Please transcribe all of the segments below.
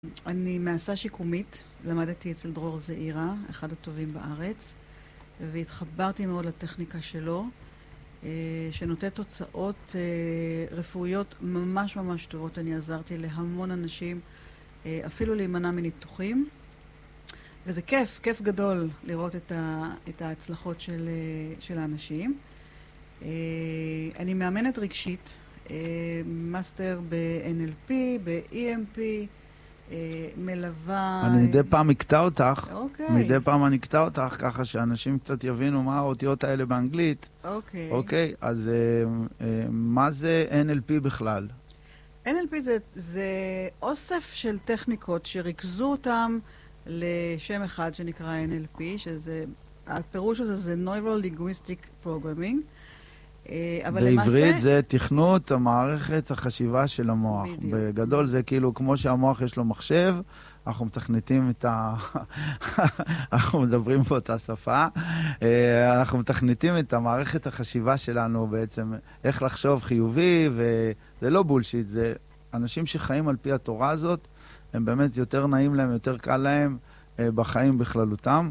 אני מעשה שיקומית, למדתי אצל דרור זעירה, אחד הטובים בארץ, והתחברתי מאוד לטכניקה שלו, שנותן תוצאות רפואיות ממש ממש טובות. אני עזרתי להמון אנשים, אפילו להימנע מניתוחים, וזה כיף, כיף גדול לראות את ההצלחות של האנשים. אני מאמנת רגשית, מאסטר ב-NLP, ב-EMP, מלווה... אני מדי פעם אקטע אותך, אוקיי. מדי פעם אני אקטע אותך, ככה שאנשים קצת יבינו מה האותיות האלה באנגלית. אוקיי. אוקיי, אז מה זה NLP בכלל? NLP זה אוסף של טכניקות שריכזו אותם לשם אחד שנקרא NLP, שזה, הפירוש הזה זה Neuro-Linguistic Programming. אבל בעברית למעשה... זה תכנות המערכת החשיבה של המוח. בדיוק. בגדול זה כאילו כמו שהמוח יש לו מחשב, אנחנו מתכנתים את אנחנו מדברים באותה שפה, אנחנו מתכנתים את המערכת החשיבה שלנו בעצם, איך לחשוב חיובי, וזה לא בולשיט, זה אנשים שחיים על פי התורה הזאת, הם באמת יותר נעים להם, יותר קל להם בחיים בכללותם,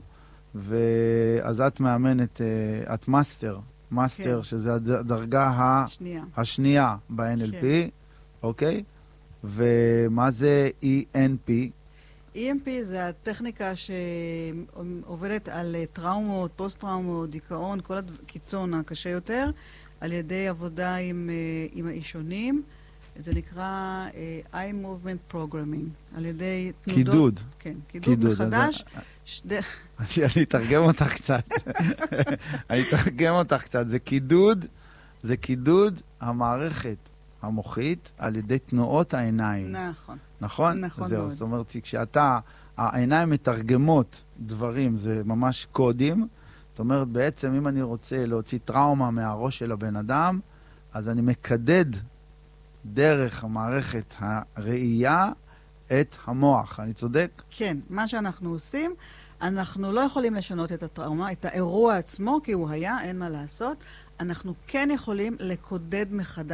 ואז את מאמנת, את מאסטר, כן. שזה הדרגה השנייה ב-NLP, כן. אוקיי? ומה זה ENP? EMP זה הטכניקה שעובדת על טראומות, פוסט-טראומות, דיכאון, כל הקיצון הקשה יותר, על ידי עבודה עם האישונים. זה נקרא Eye Movement Programming, על ידי תנודות... קידוד. כן, קידוד מחדש. אני אתרגם אותך קצת. אני אתרגם אותך קצת. זה קידוד המערכת המוחית על ידי תנועות העיניים. נכון. נכון? נכון זהו, מאוד. זאת אומרת, כשאתה, העיניים מתרגמות דברים, זה ממש קודים. זאת אומרת, בעצם אם אני רוצה להוציא טראומה מהראש של הבן אדם, אז אני מקדד דרך המערכת הראייה את המוח. אני צודק? כן, מה שאנחנו עושים, אנחנו לא יכולים לשנות את הטראומה, את האירוע עצמו, כי הוא היה, אין מה לעשות. אנחנו כן יכולים לקודד מחדש.